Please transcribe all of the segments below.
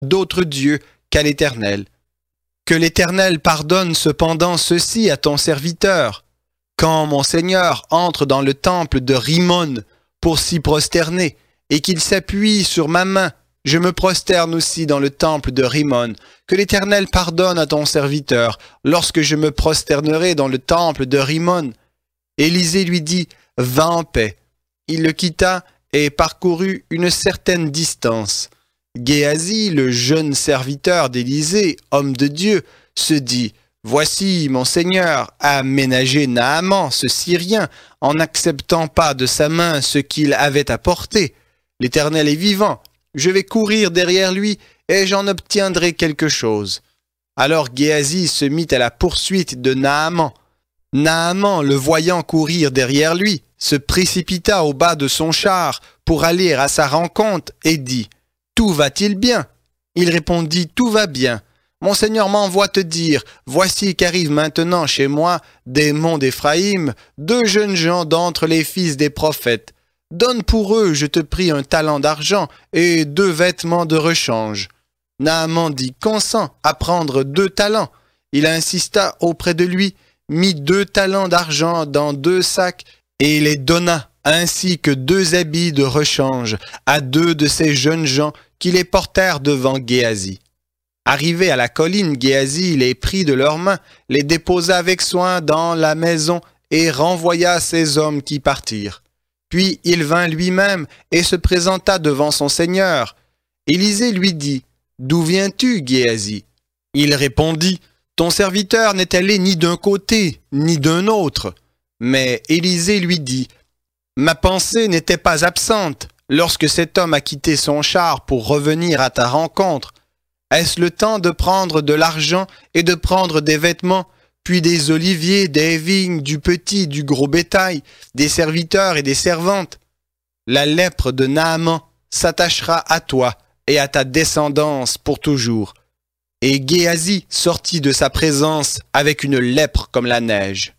d'autre Dieu qu'à l'Éternel. Que l'Éternel pardonne cependant ceci à ton serviteur. Quand mon Seigneur entre dans le temple de Rimmon pour s'y prosterner, et qu'il s'appuie sur ma main, je me prosterne aussi dans le temple de Rimmon. Que l'Éternel pardonne à ton serviteur lorsque je me prosternerai dans le temple de Rimmon. » Élisée lui dit, « Va en paix. » Il le quitta et parcourut une certaine distance. Géasi, le jeune serviteur d'Élisée, homme de Dieu, se dit, « Voici, mon Seigneur a ménagé Naaman, ce Syrien, en n'acceptant pas de sa main ce qu'il avait apporté. L'Éternel est vivant. Je vais courir derrière lui et j'en obtiendrai quelque chose. » Alors Géasi se mit à la poursuite de Naaman. Naaman, le voyant courir derrière lui, se précipita au bas de son char pour aller à sa rencontre et dit, « Tout va-t-il bien ?» Il répondit, « Tout va bien. Mon Seigneur m'envoie te dire, voici qu'arrivent maintenant chez moi des monts d'Éphraïm, 2 jeunes gens d'entre les fils des prophètes. Donne pour eux, je te prie, 1 talent d'argent et 2 vêtements de rechange. » Naaman dit, « Consens à prendre 2 talents. » Il insista auprès de lui, mit 2 talents d'argent dans 2 sacs et les donna, ainsi que 2 habits de rechange à 2 de ces jeunes gens qui les portèrent devant Géasi. Arrivé à la colline, Géasi les prit de leurs mains, les déposa avec soin dans la maison et renvoya ces hommes qui partirent. Puis il vint lui-même et se présenta devant son Seigneur. Élisée lui dit, « D'où viens-tu, Géasi ?» Il répondit, « Ton serviteur n'est allé ni d'un côté, ni d'un autre. » Mais Élisée lui dit, « Ma pensée n'était pas absente lorsque cet homme a quitté son char pour revenir à ta rencontre. Est-ce le temps de prendre de l'argent et de prendre des vêtements, puis des oliviers, des vignes, du petit, du gros bétail, des serviteurs et des servantes? La lèpre de Naaman s'attachera à toi et à ta descendance pour toujours. » Et Géasi sortit de sa présence avec une lèpre comme la neige.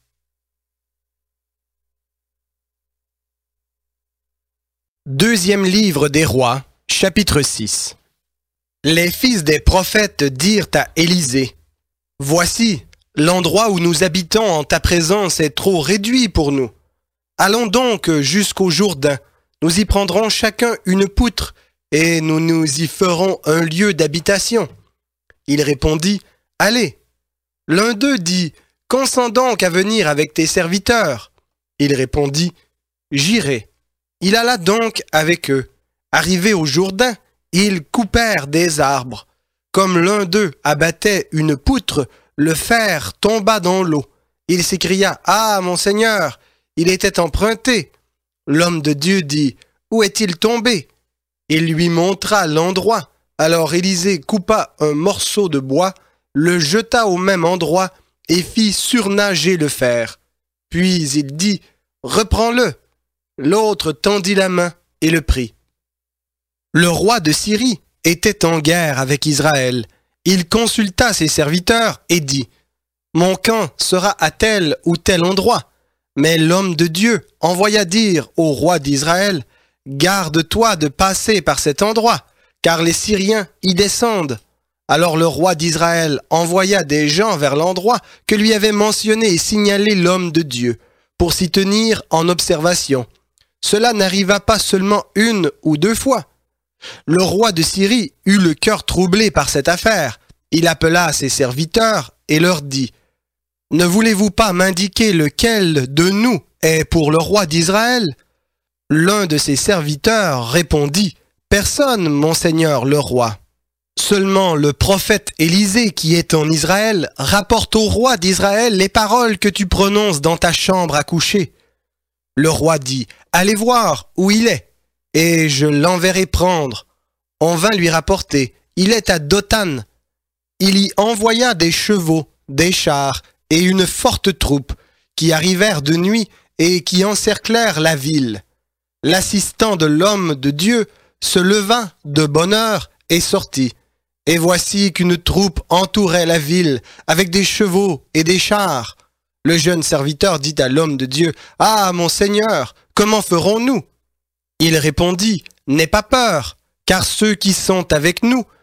Deuxième livre des Rois, chapitre 6. Les fils des prophètes dirent à Élisée, « Voici, l'endroit où nous habitons en ta présence est trop réduit pour nous. Allons donc jusqu'au Jourdain, nous y prendrons chacun une poutre, et nous nous y ferons un lieu d'habitation. » Il répondit, « Allez. » L'un d'eux dit, « Consens donc à venir avec tes serviteurs. » Il répondit, « J'irai. » Il alla donc avec eux. Arrivé au Jourdain, ils coupèrent des arbres. Comme l'un d'eux abattait une poutre, le fer tomba dans l'eau. Il s'écria, « Ah, mon Seigneur, il était emprunté. » L'homme de Dieu dit, « Où est-il tombé ?» Il lui montra l'endroit. Alors Élisée coupa un morceau de bois, le jeta au même endroit et fit surnager le fer. Puis il dit, « Reprends-le. » L'autre tendit la main et le prit. Le roi de Syrie était en guerre avec Israël. Il consulta ses serviteurs et dit, « Mon camp sera à tel ou tel endroit. » Mais l'homme de Dieu envoya dire au roi d'Israël, « Garde-toi de passer par cet endroit, car les Syriens y descendent. » Alors le roi d'Israël envoya des gens vers l'endroit que lui avait mentionné et signalé l'homme de Dieu, pour s'y tenir en observation. Cela n'arriva pas seulement 1 ou 2 fois. Le roi de Syrie eut le cœur troublé par cette affaire. Il appela ses serviteurs et leur dit, « Ne voulez-vous pas m'indiquer lequel de nous est pour le roi d'Israël ?» L'un de ses serviteurs répondit, « Personne, mon seigneur le roi. Seulement le prophète Élisée qui est en Israël rapporte au roi d'Israël les paroles que tu prononces dans ta chambre à coucher. » Le roi dit, « Allez voir où il est, et je l'enverrai prendre. » On vint lui rapporter, « Il est à Dothan. » Il y envoya des chevaux, des chars et une forte troupe qui arrivèrent de nuit et qui encerclèrent la ville. L'assistant de l'homme de Dieu se leva de bonne heure et sortit. Et voici qu'une troupe entourait la ville avec des chevaux et des chars. Le jeune serviteur dit à l'homme de Dieu, « Ah, mon Seigneur, comment ferons-nous » Il répondit, « N'aie pas peur, car ceux qui sont avec nous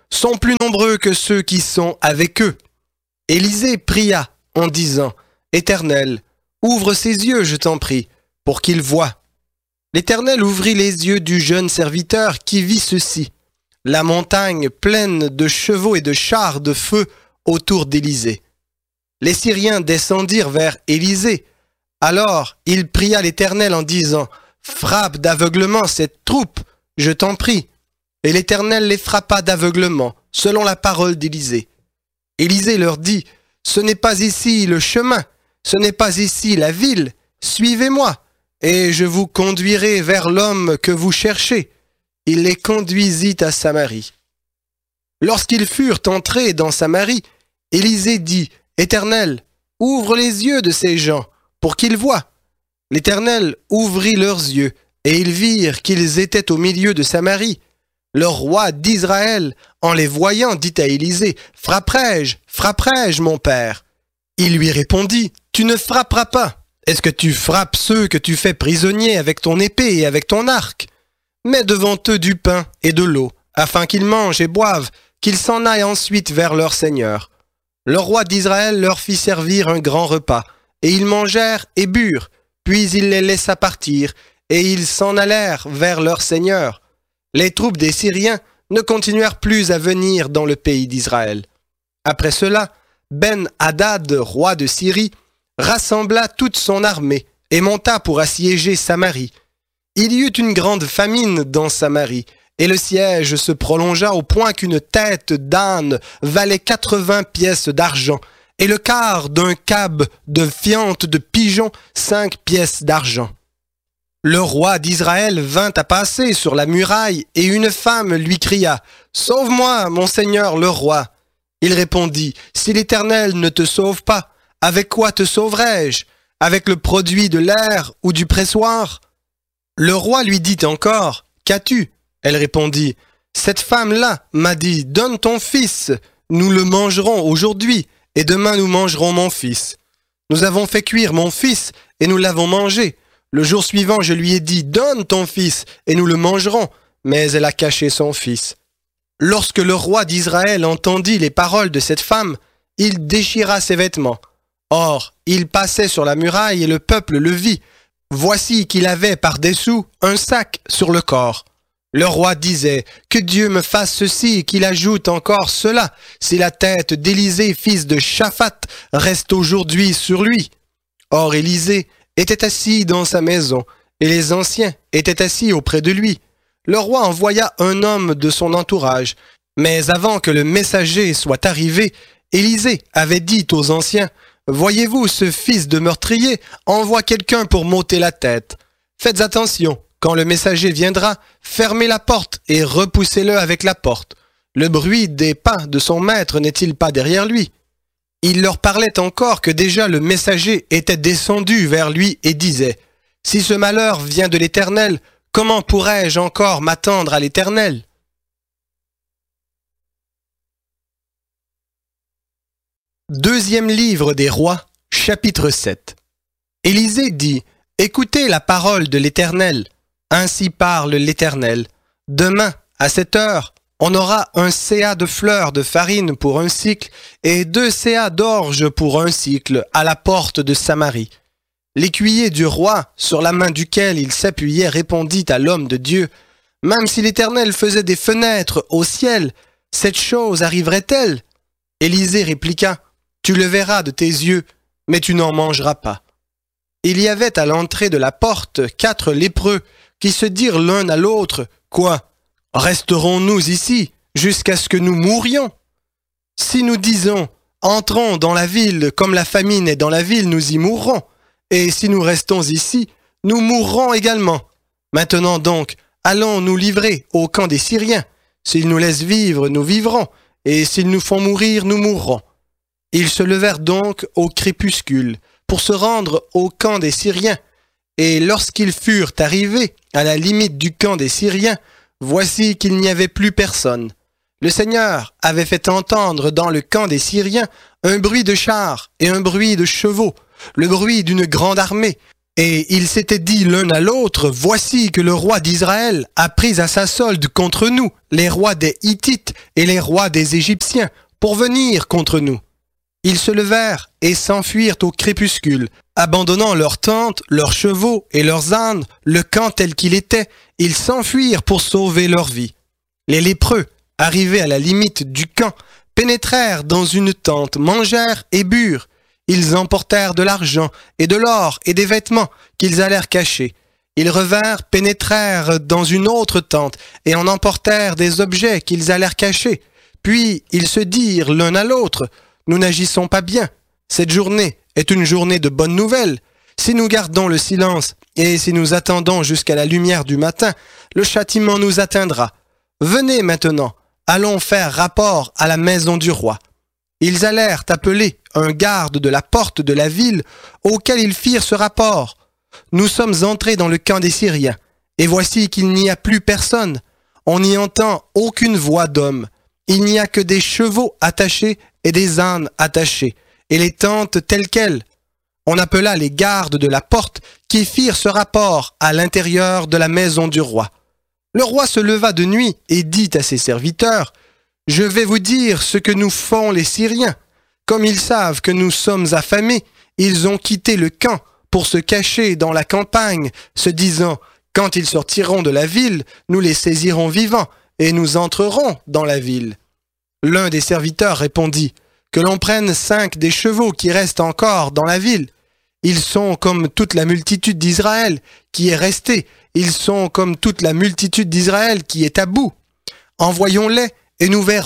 sont plus nombreux que ceux qui sont avec eux. Élisée pria en disant, « Éternel, ouvre ses yeux, je t'en prie, pour qu'il voie. » L'Éternel ouvrit les yeux du jeune serviteur qui vit ceci, la montagne pleine de chevaux et de chars de feu autour d'Élisée. Les Syriens descendirent vers Élisée. Alors il pria l'Éternel en disant, « Frappe d'aveuglement cette troupe, je t'en prie. » Et l'Éternel les frappa d'aveuglement, selon la parole d'Élisée. Élisée leur dit, « Ce n'est pas ici le chemin, ce n'est pas ici la ville, suivez-moi, et je vous conduirai vers l'homme que vous cherchez. » Il les conduisit à Samarie. Lorsqu'ils furent entrés dans Samarie, Élisée dit, « Éternel, ouvre les yeux de ces gens, pour qu'ils voient. » L'Éternel ouvrit leurs yeux, et ils virent qu'ils étaient au milieu de Samarie. Le roi d'Israël, en les voyant, dit à Élisée, « Frapperai-je, mon père ?» Il lui répondit, « Tu ne frapperas pas. Est-ce que tu frappes ceux que tu fais prisonniers avec ton épée et avec ton arc? Mets devant eux du pain et de l'eau, afin qu'ils mangent et boivent, qu'ils s'en aillent ensuite vers leur Seigneur. » Le roi d'Israël leur fit servir un grand repas, et ils mangèrent et burent, puis il les laissa partir, et ils s'en allèrent vers leur Seigneur. Les troupes des Syriens ne continuèrent plus à venir dans le pays d'Israël. Après cela, Ben-Hadad, roi de Syrie, rassembla toute son armée et monta pour assiéger Samarie. Il y eut une grande famine dans Samarie, et le siège se prolongea au point qu'une tête d'âne valait 80 pièces d'argent, et le quart d'un cab de fiente de pigeon 5 pièces d'argent. Le roi d'Israël vint à passer sur la muraille, et une femme lui cria, « Sauve-moi, mon seigneur le roi !» Il répondit, « Si l'Éternel ne te sauve pas, avec quoi te sauverai-je? Avec le produit de l'air ou du pressoir ?» Le roi lui dit encore, « Qu'as-tu » Elle répondit, « Cette femme-là m'a dit, donne ton fils, nous le mangerons aujourd'hui, et demain nous mangerons mon fils. Nous avons fait cuire mon fils, et nous l'avons mangé. Le jour suivant, je lui ai dit, donne ton fils, et nous le mangerons, mais elle a caché son fils. » Lorsque le roi d'Israël entendit les paroles de cette femme, il déchira ses vêtements. Or, il passait sur la muraille et le peuple le vit. Voici qu'il avait par-dessous un sac sur le corps. Le roi disait, « Que Dieu me fasse ceci et qu'il ajoute encore cela, si la tête d'Élisée, fils de Shaphat, reste aujourd'hui sur lui. » Or Élisée était assis dans sa maison, et les anciens étaient assis auprès de lui. Le roi envoya un homme de son entourage, mais avant que le messager soit arrivé, Élisée avait dit aux anciens, « Voyez-vous ce fils de meurtrier envoie quelqu'un pour m'ôter la tête. Faites attention. Quand le messager viendra, fermez la porte et repoussez-le avec la porte. Le bruit des pas de son maître n'est-il pas derrière lui? » Il leur parlait encore que déjà le messager était descendu vers lui et disait, « Si ce malheur vient de l'Éternel, comment pourrais-je encore m'attendre à l'Éternel? » Deuxième livre des Rois, chapitre 7. Élisée dit, « Écoutez la parole de l'Éternel. Ainsi parle l'Éternel. Demain, à cette heure, on aura un séa de fleurs de farine pour un cycle et 2 séas d'orge pour un cycle à la porte de Samarie. » L'écuyer du roi, sur la main duquel il s'appuyait, répondit à l'homme de Dieu, « Même si l'Éternel faisait des fenêtres au ciel, cette chose arriverait-elle? » Élisée répliqua, « Tu le verras de tes yeux, mais tu n'en mangeras pas. » Il y avait à l'entrée de la porte 4 lépreux qui se dirent l'un à l'autre, « Quoi? Resterons-nous ici jusqu'à ce que nous mourions? Si nous disons, entrons dans la ville, comme la famine est dans la ville, nous y mourrons. Et si nous restons ici, nous mourrons également. Maintenant donc, allons nous livrer au camp des Syriens. S'ils nous laissent vivre, nous vivrons, et s'ils nous font mourir, nous mourrons. » Ils se levèrent donc au crépuscule pour se rendre au camp des Syriens. Et lorsqu'ils furent arrivés à la limite du camp des Syriens, voici qu'il n'y avait plus personne. Le Seigneur avait fait entendre dans le camp des Syriens un bruit de chars et un bruit de chevaux, le bruit d'une grande armée. Et ils s'étaient dit l'un à l'autre, voici que le roi d'Israël a pris à sa solde contre nous les rois des Hittites et les rois des Égyptiens pour venir contre nous. Ils se levèrent et s'enfuirent au crépuscule, abandonnant leurs tentes, leurs chevaux et leurs ânes, le camp tel qu'il était, ils s'enfuirent pour sauver leur vie. Les lépreux, arrivés à la limite du camp, pénétrèrent dans une tente, mangèrent et burent. Ils emportèrent de l'argent et de l'or et des vêtements qu'ils allèrent cacher. Ils revinrent, pénétrèrent dans une autre tente et en emportèrent des objets qu'ils allèrent cacher. Puis ils se dirent l'un à l'autre, « Nous n'agissons pas bien. Cette journée est une journée de bonnes nouvelles. Si nous gardons le silence et si nous attendons jusqu'à la lumière du matin, le châtiment nous atteindra. Venez maintenant, allons faire rapport à la maison du roi. » Ils allèrent appeler un garde de la porte de la ville auquel ils firent ce rapport. « Nous sommes entrés dans le camp des Syriens, et voici qu'il n'y a plus personne. On n'y entend aucune voix d'homme. Il n'y a que des chevaux attachés et des ânes attachés, et les tentes telles quelles. » On appela les gardes de la porte qui firent ce rapport à l'intérieur de la maison du roi. Le roi se leva de nuit et dit à ses serviteurs, « Je vais vous dire ce que nous font les Syriens. Comme ils savent que nous sommes affamés, ils ont quitté le camp pour se cacher dans la campagne, se disant, « Quand ils sortiront de la ville, nous les saisirons vivants et nous entrerons dans la ville. » L'un des serviteurs répondit, « Que l'on prenne 5 des chevaux qui restent encore dans la ville. Ils sont comme toute la multitude d'Israël qui est restée. Ils sont comme toute la multitude d'Israël qui est à bout. Envoyons-les et nous verrons. »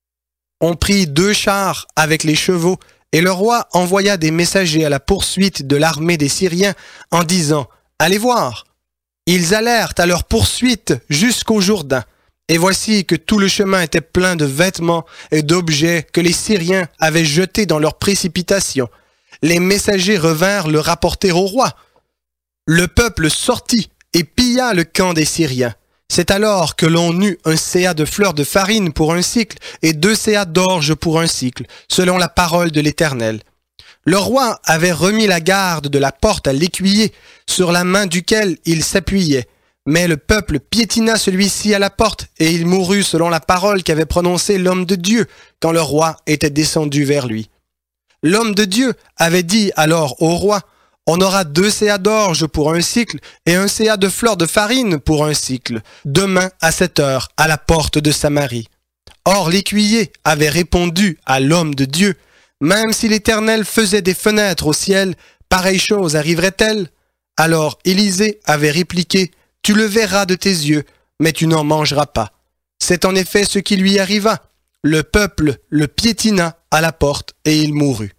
On prit 2 chars avec les chevaux et le roi envoya des messagers à la poursuite de l'armée des Syriens en disant, « Allez voir. » Ils allèrent à leur poursuite jusqu'au Jourdain. Et voici que tout le chemin était plein de vêtements et d'objets que les Syriens avaient jetés dans leur précipitation. Les messagers revinrent le rapporter au roi. Le peuple sortit et pilla le camp des Syriens. C'est alors que l'on eut un séa de fleurs de farine pour un cycle et 2 séas d'orge pour un cycle, selon la parole de l'Éternel. Le roi avait remis la garde de la porte à l'écuyer, sur la main duquel il s'appuyait. Mais le peuple piétina celui-ci à la porte, et il mourut selon la parole qu'avait prononcée l'homme de Dieu, quand le roi était descendu vers lui. L'homme de Dieu avait dit alors au roi, « On aura 2 séas d'orge pour un cycle, et 1 séa de fleurs de farine pour un cycle, demain à 7 heures, à la porte de Samarie. » Or l'écuyer avait répondu à l'homme de Dieu, « Même si l'Éternel faisait des fenêtres au ciel, pareille chose arriverait-elle? » Alors Élisée avait répliqué, « Tu le verras de tes yeux, mais tu n'en mangeras pas. » C'est en effet ce qui lui arriva. Le peuple le piétina à la porte et il mourut.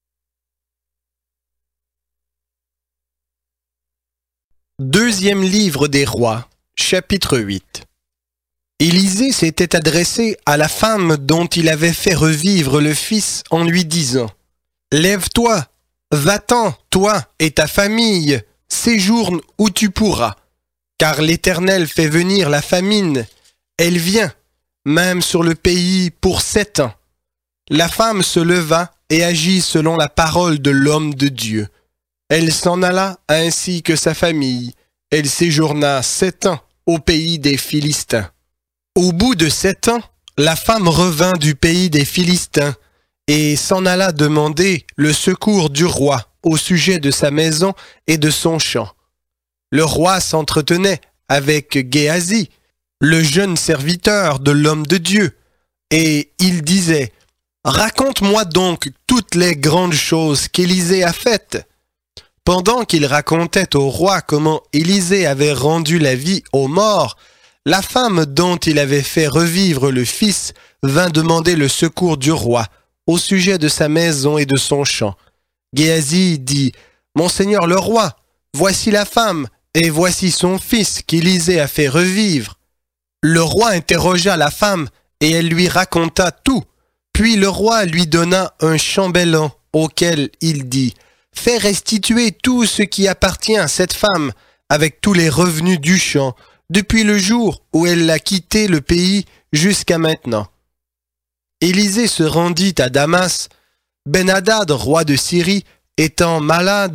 Deuxième livre des rois, chapitre 8. Élisée s'était adressé à la femme dont il avait fait revivre le fils en lui disant, « Lève-toi, va-t'en, toi et ta famille, séjourne où tu pourras. Car l'Éternel fait venir la famine, elle vient, même sur le pays pour 7 ans. » La femme se leva et agit selon la parole de l'homme de Dieu. Elle s'en alla ainsi que sa famille. Elle séjourna 7 ans au pays des Philistins. Au bout de 7 ans, la femme revint du pays des Philistins et s'en alla demander le secours du roi au sujet de sa maison et de son champ. Le roi s'entretenait avec Géasi, le jeune serviteur de l'homme de Dieu, et il disait, « Raconte-moi donc toutes les grandes choses qu'Élisée a faites. » Pendant qu'il racontait au roi comment Élisée avait rendu la vie aux morts, la femme dont il avait fait revivre le fils vint demander le secours du roi au sujet de sa maison et de son champ. Géasi dit, « Mon seigneur le roi, voici la femme, et voici son fils qu'Élisée a fait revivre. » Le roi interrogea la femme, et elle lui raconta tout. Puis le roi lui donna un chambellan, auquel il dit, « Fais restituer tout ce qui appartient à cette femme, avec tous les revenus du champ, depuis le jour où elle a quitté le pays jusqu'à maintenant. » Élisée se rendit à Damas. Ben-Hadad, roi de Syrie, étant malade,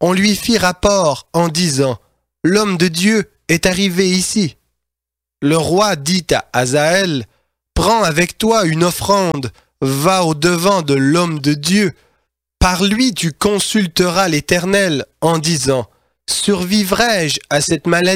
on lui fit rapport en disant « L'homme de Dieu est arrivé ici. » Le roi dit à Hazaël « Prends avec toi une offrande, va au-devant de l'homme de Dieu. Par lui tu consulteras l'Éternel en disant « Survivrai-je à cette maladie ?»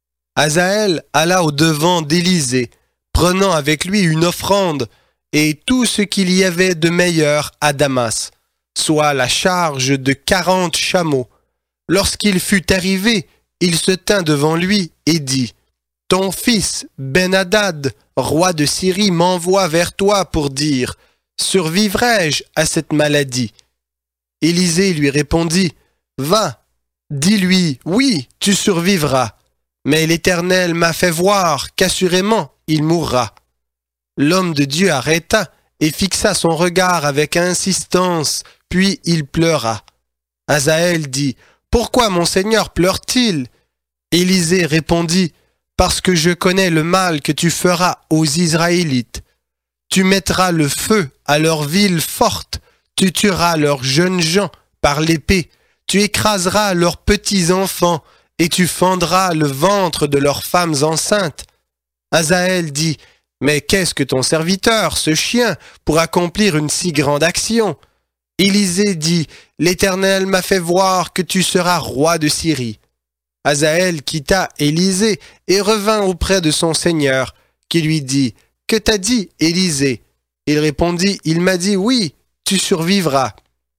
Hazaël alla au-devant d'Élisée, prenant avec lui une offrande et tout ce qu'il y avait de meilleur à Damas, soit la charge de 40 chameaux. Lorsqu'il fut arrivé, il se tint devant lui et dit « Ton fils Ben-Hadad, roi de Syrie, m'envoie vers toi pour dire « Survivrai-je à cette maladie ?» Élisée lui répondit « Va, dis-lui, oui, tu survivras. Mais l'Éternel m'a fait voir qu'assurément il mourra. » L'homme de Dieu arrêta et fixa son regard avec insistance, puis il pleura. Hazaël dit « Pourquoi mon Seigneur pleure-t-il » Élisée répondit « Parce que je connais le mal que tu feras aux Israélites. Tu mettras le feu à leurs villes fortes, tu tueras leurs jeunes gens par l'épée, tu écraseras leurs petits enfants et tu fendras le ventre de leurs femmes enceintes. » Hazaël dit « Mais qu'est-ce que ton serviteur, ce chien, pour accomplir une si grande action ?» Élisée dit « L'Éternel m'a fait voir que tu seras roi de Syrie. » Hazaël quitta Élisée et revint auprès de son seigneur, qui lui dit « Que t'a dit Élisée ?» Il répondit « Il m'a dit oui, tu survivras. »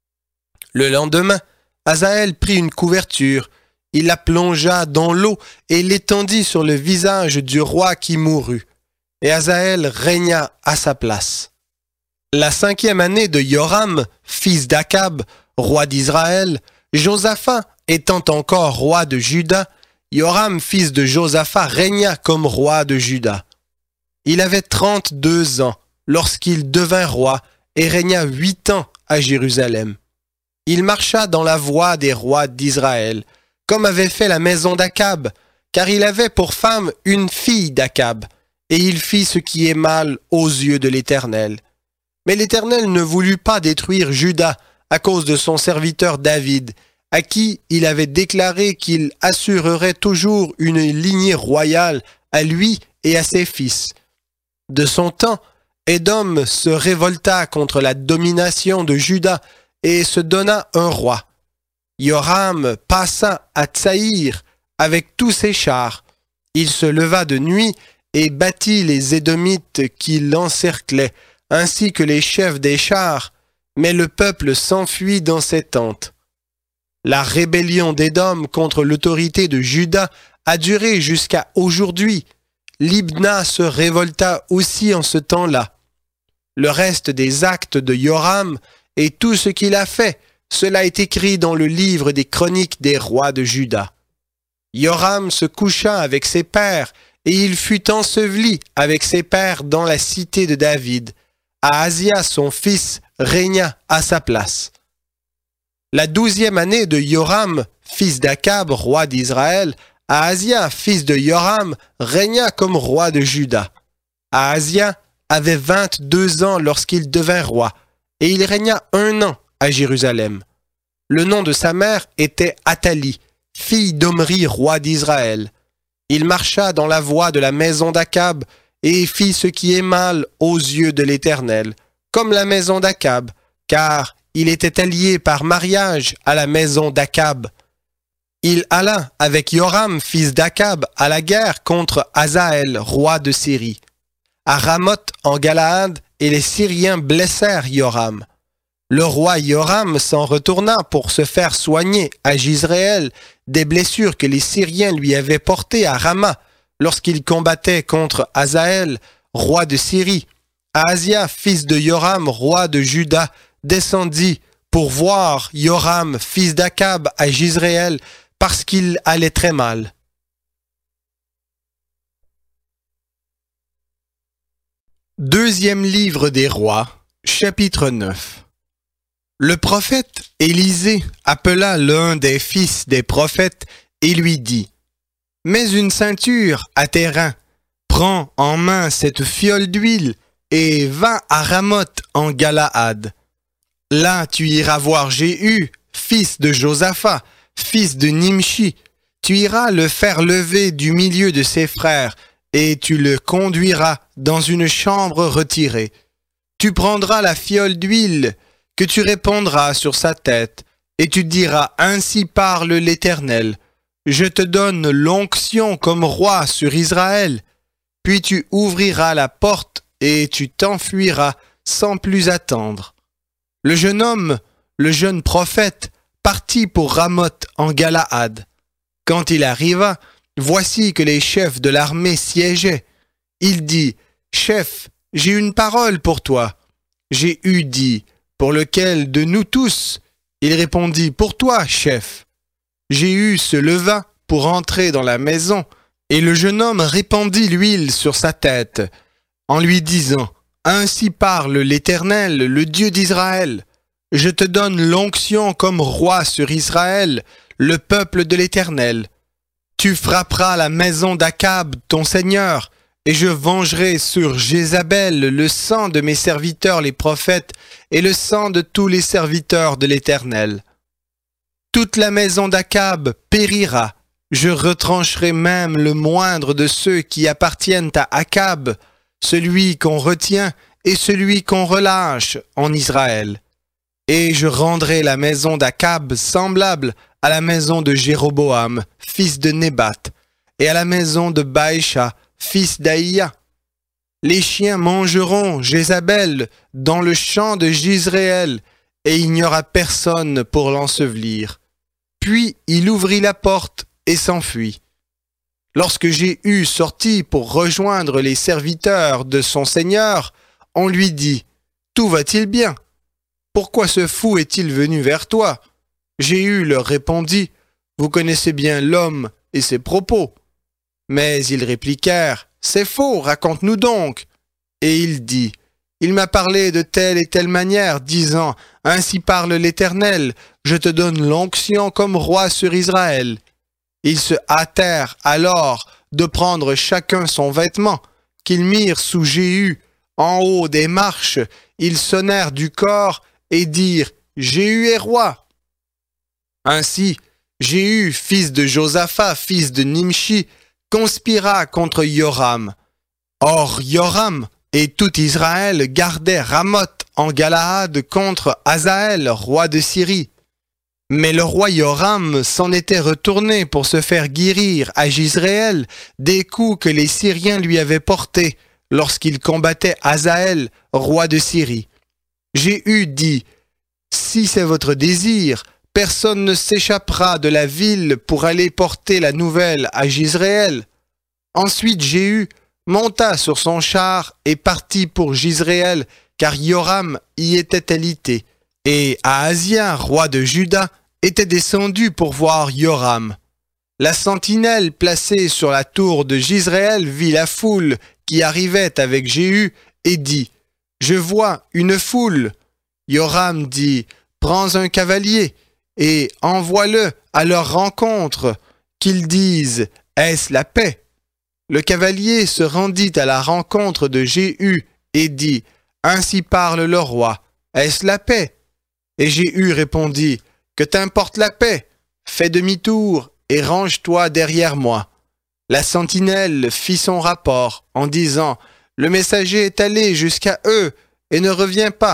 Le lendemain, Hazaël prit une couverture, il la plongea dans l'eau et l'étendit sur le visage du roi qui mourut. Et Hazaël régna à sa place. La 5e année de Yoram, fils d'Akab, roi d'Israël, Josaphat étant encore roi de Juda, Yoram, fils de Josaphat, régna comme roi de Juda. Il avait 32 ans lorsqu'il devint roi et régna 8 ans à Jérusalem. Il marcha dans la voie des rois d'Israël, comme avait fait la maison d'Akab, car il avait pour femme une fille d'Akab, et il fit ce qui est mal aux yeux de l'Éternel. Mais l'Éternel ne voulut pas détruire Juda à cause de son serviteur David, à qui il avait déclaré qu'il assurerait toujours une lignée royale à lui et à ses fils. De son temps, Édom se révolta contre la domination de Juda et se donna un roi. Yoram passa à Tsaïr avec tous ses chars. Il se leva de nuit et battit les Édomites qui l'encerclaient, ainsi que les chefs des chars, mais le peuple s'enfuit dans ses tentes. La rébellion d'Édom contre l'autorité de Juda a duré jusqu'à aujourd'hui. Libna se révolta aussi en ce temps-là. Le reste des actes de Yoram et tout ce qu'il a fait, cela est écrit dans le livre des chroniques des rois de Juda. Yoram se coucha avec ses pères et il fut enseveli avec ses pères dans la cité de David. Ahazia, son fils, régna à sa place. La 12e année de Yoram, fils d'Akab, roi d'Israël, Ahazia, fils de Yoram, régna comme roi de Juda. Ahazia avait 22 ans lorsqu'il devint roi, et il régna 1 an à Jérusalem. Le nom de sa mère était Athalie, fille d'Omri, roi d'Israël. Il marcha dans la voie de la maison d'Akab et fit ce qui est mal aux yeux de l'Éternel, comme la maison d'Akab, car il était allié par mariage à la maison d'Akab. Il alla avec Yoram, fils d'Akab, à la guerre contre Hazaël, roi de Syrie. À Ramoth en Galaad, et les Syriens blessèrent Yoram. Le roi Yoram s'en retourna pour se faire soigner à Jizréel des blessures que les Syriens lui avaient portées à Rama lorsqu'il combattait contre Hazaël, roi de Syrie. Ahazia, fils de Yoram, roi de Juda, descendit pour voir Yoram, fils d'Akab, à Jizréel, parce qu'il allait très mal. Deuxième livre des rois, chapitre 9. Le prophète Élisée appela l'un des fils des prophètes et lui dit « Mets une ceinture à tes reins, prends en main cette fiole d'huile et va à Ramoth en Galaad. Là tu iras voir Jéhu, fils de Josaphat, fils de Nimshi, tu iras le faire lever du milieu de ses frères, et tu le conduiras dans une chambre retirée. Tu prendras la fiole d'huile que tu répandras sur sa tête, et tu diras, ainsi parle l'Éternel, je te donne l'onction comme roi sur Israël. Puis tu ouvriras la porte et tu t'enfuiras sans plus attendre. Le jeune homme, le jeune prophète, partit pour Ramoth en Galaad. Quand il arriva, voici que les chefs de l'armée siégeaient. Il dit, « Chef, j'ai une parole pour toi. » Jéhu dit, « Pour lequel de nous tous ?» Il répondit, « Pour toi, chef. » Jéhu se leva pour entrer dans la maison, et le jeune homme répandit l'huile sur sa tête, en lui disant, « Ainsi parle l'Éternel, le Dieu d'Israël. Je te donne l'onction comme roi sur Israël, le peuple de l'Éternel. Tu frapperas la maison d'Akab, ton seigneur, et je vengerai sur Jézabel le sang de mes serviteurs les prophètes et le sang de tous les serviteurs de l'Éternel. Toute la maison d'Akab périra. Je retrancherai même le moindre de ceux qui appartiennent à Akab, celui qu'on retient et celui qu'on relâche en Israël. Et je rendrai la maison d'Akab semblable à la maison de Jéroboam, fils de Nébat, et à la maison de Baïcha, fils d'Aïa. Les chiens mangeront Jézabel dans le champ de Jizréel, et il n'y aura personne pour l'ensevelir. Puis il ouvrit la porte et s'enfuit. Lorsque Jéhu sortit pour rejoindre les serviteurs de son seigneur, on lui dit, « Tout va-t-il bien? Pourquoi ce fou est-il venu vers toi ?» Jéhu leur répondit, « Vous connaissez bien l'homme et ses propos. » Mais ils répliquèrent, « C'est faux, raconte-nous donc. » Et il dit, « Il m'a parlé de telle et telle manière, disant, « Ainsi parle l'Éternel, je te donne l'onction comme roi sur Israël. » Ils se hâtèrent alors de prendre chacun son vêtement, qu'ils mirent sous Jéhu. En haut des marches, ils sonnèrent du cor et dirent, « Jéhu est roi. » Ainsi, Jéhu, fils de Josaphat, fils de Nimshi, conspira contre Yoram. Or Yoram et tout Israël gardaient Ramoth en Galaad contre Hazaël, roi de Syrie. Mais le roi Yoram s'en était retourné pour se faire guérir à Jizréel des coups que les Syriens lui avaient portés lorsqu'il combattait Hazaël, roi de Syrie. Jéhu dit, « Si c'est votre désir, personne ne s'échappera de la ville pour aller porter la nouvelle à Jizréel. » Ensuite Jéhu monta sur son char et partit pour Jizréel, car Yoram y était alité. Et Ahazia, roi de Juda, était descendu pour voir Yoram. La sentinelle placée sur la tour de Jizréel vit la foule qui arrivait avec Jéhu et dit, « Je vois une foule. » Yoram dit, « Prends un cavalier et envoie-le à leur rencontre, qu'ils disent, est-ce la paix? » Le cavalier se rendit à la rencontre de Jéhu et dit, « Ainsi parle le roi, est-ce la paix? » Et Jéhu répondit, « Que t'importe la paix? Fais demi-tour et range-toi derrière moi. » La sentinelle fit son rapport en disant, « Le messager est allé jusqu'à eux et ne revient pas. »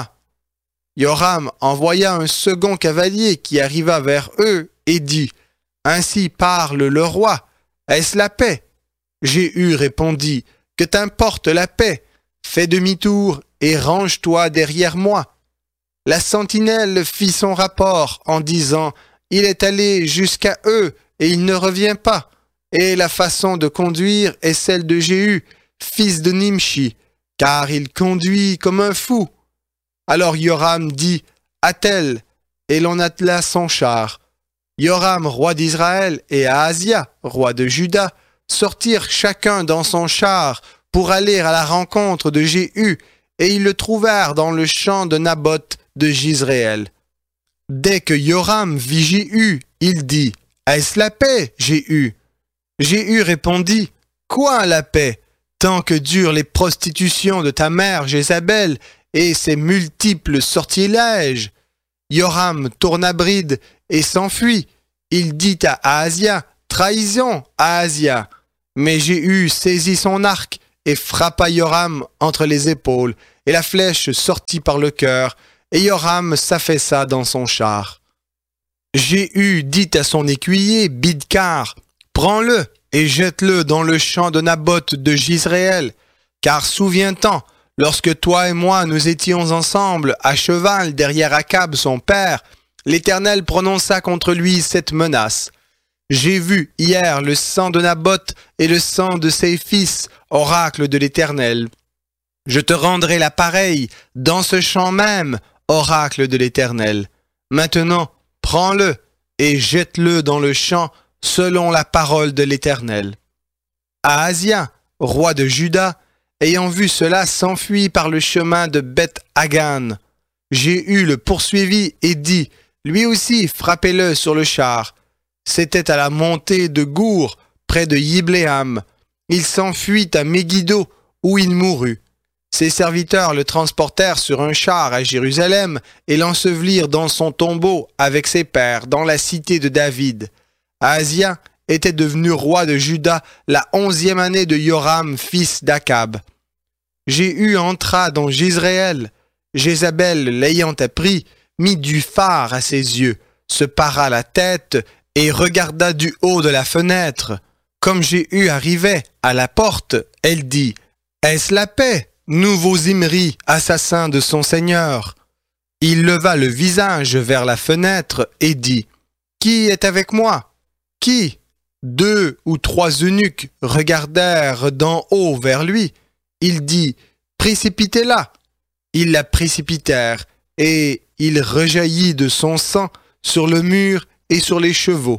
Yoram envoya un second cavalier qui arriva vers eux et dit, « Ainsi parle le roi, est-ce la paix? » Jéhu répondit, « Que t'importe la paix? Fais demi-tour et range-toi derrière moi. » La sentinelle fit son rapport en disant, « Il est allé jusqu'à eux et il ne revient pas. » Et la façon de conduire est celle de Jéhu, fils de Nimshi, car il conduit comme un fou. Alors Yoram dit, « Attelle » et l'on attela son char. Yoram, roi d'Israël, et Ahazia, roi de Juda, sortirent chacun dans son char pour aller à la rencontre de Jéhu, et ils le trouvèrent dans le champ de Naboth de Jizréel. Dès que Yoram vit Jéhu, il dit, « Est-ce la paix, Jéhu? » Jéhu répondit, « Quoi la paix? Tant que durent les prostitutions de ta mère Jézabel et ses multiples sortilèges. Yoram tourna bride et s'enfuit. Il dit à Ahazia, « Trahison, Ahazia !» Mais Jéhu saisit son arc et frappa Yoram entre les épaules, et la flèche sortit par le cœur, et Yoram s'affaissa dans son char. Jéhu dit à son écuyer, Bidkar, « Prends-le et jette-le dans le champ de Naboth de Jizréel, car souviens-t'en, lorsque toi et moi nous étions ensemble à cheval derrière Akab son père, l'Éternel prononça contre lui cette menace. J'ai vu hier le sang de Naboth et le sang de ses fils, oracle de l'Éternel. Je te rendrai la pareille dans ce champ même, oracle de l'Éternel. Maintenant, prends-le et jette-le dans le champ selon la parole de l'Éternel. Ahazia, roi de Juda, ayant vu cela, s'enfuit par le chemin de Beth-Hagan. Jéhu le poursuivit et dit, lui aussi frappez-le sur le char. C'était à la montée de Gour, près de Yibléam. Il s'enfuit à Megiddo, où il mourut. Ses serviteurs le transportèrent sur un char à Jérusalem et l'ensevelirent dans son tombeau avec ses pères, dans la cité de David. Ahazia était devenu roi de Juda la 11e année de Yoram, fils d'Akab. Jéhu entra dans Jizréel. Jézabel, l'ayant appris, mit du fard à ses yeux, se para la tête et regarda du haut de la fenêtre. Comme Jéhu arrivait à la porte, elle dit, « Est-ce la paix, nouveau Zimri, assassin de son Seigneur ?» Il leva le visage vers la fenêtre et dit, « Qui est avec moi ?» Qui ? 2 ou 3 eunuques regardèrent d'en haut vers lui. Il dit, « Précipitez-la !» Ils la précipitèrent, et il rejaillit de son sang sur le mur et sur les chevaux.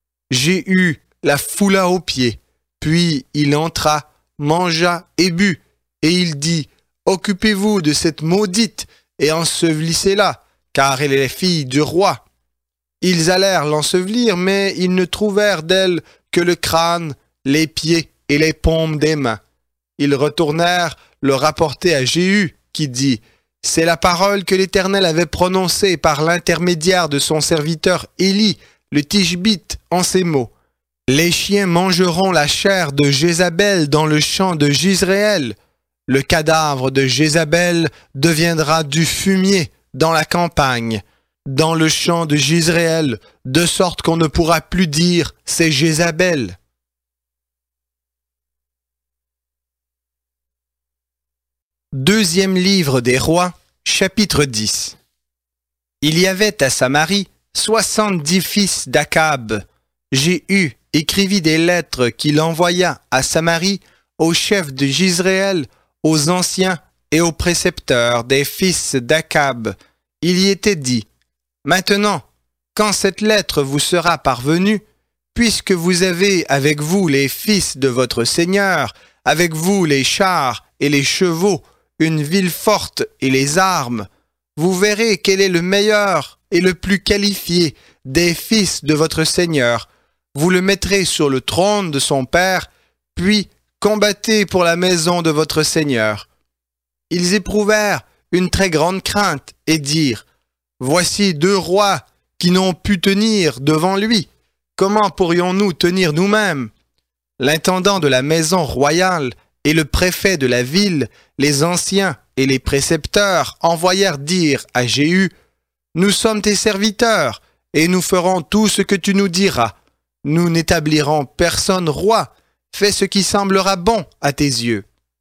Jéhu la foula aux pieds, puis il entra, mangea et but, et il dit, « Occupez-vous de cette maudite et ensevelissez-la, car elle est la fille du roi. » Ils allèrent l'ensevelir, mais ils ne trouvèrent d'elle que le crâne, les pieds et les paumes des mains. Ils retournèrent le rapporter à Jéhu, qui dit, « C'est la parole que l'Éternel avait prononcée par l'intermédiaire de son serviteur Élie, le Tishbite, en ces mots. Les chiens mangeront la chair de Jézabel dans le champ de Jizréel. Le cadavre de Jézabel deviendra du fumier dans la campagne, dans le champ de Jizréel, de sorte qu'on ne pourra plus dire « c'est Jézabel ». Deuxième livre des rois, chapitre 10. Il y avait à Samarie 70 fils d'Akab. Jéhu écrivit des lettres qu'il envoya à Samarie aux chefs de Jizréel, aux anciens et aux précepteurs des fils d'Akab. Il y était dit, « Maintenant, quand cette lettre vous sera parvenue, puisque vous avez avec vous les fils de votre Seigneur, avec vous les chars et les chevaux, une ville forte et les armes, vous verrez quel est le meilleur et le plus qualifié des fils de votre Seigneur. Vous le mettrez sur le trône de son père, puis combattez pour la maison de votre Seigneur. » Ils éprouvèrent une très grande crainte et dirent, « Voici 2 rois qui n'ont pu tenir devant lui. Comment pourrions-nous tenir nous-mêmes » L'intendant de la maison royale et le préfet de la ville, les anciens et les précepteurs envoyèrent dire à Jéhu, « Nous sommes tes serviteurs, et nous ferons tout ce que tu nous diras. Nous n'établirons personne roi. Fais ce qui semblera bon à tes yeux. »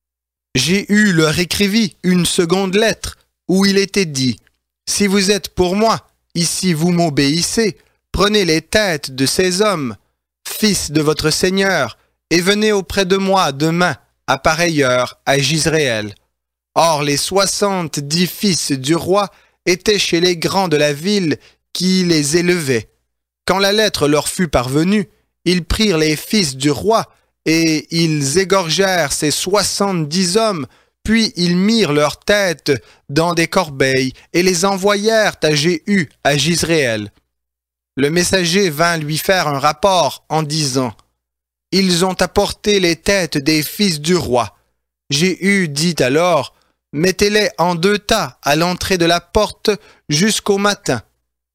Jéhu leur écrivit une seconde lettre, où il était dit, « Si vous êtes pour moi, ici vous m'obéissez, prenez les têtes de ces hommes, fils de votre Seigneur, et venez auprès de moi demain, à pareille heure, à Jizréel. » Or les 70 fils du roi étaient chez les grands de la ville qui les élevaient. Quand la lettre leur fut parvenue, ils prirent les fils du roi, et ils égorgèrent ces 70 hommes, puis ils mirent leurs têtes dans des corbeilles et les envoyèrent à Jéhu à Jizréel. Le messager vint lui faire un rapport en disant, « Ils ont apporté les têtes des fils du roi. » Jéhu dit alors, « Mettez-les en 2 tas à l'entrée de la porte jusqu'au matin,